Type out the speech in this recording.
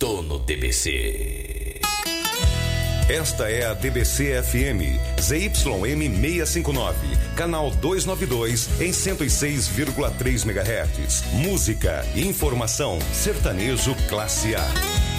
Tô no DBC. Esta é a DBC FM, ZYM 659, canal 292 em 106,3 MHz. Música, informação, sertanejo classe A.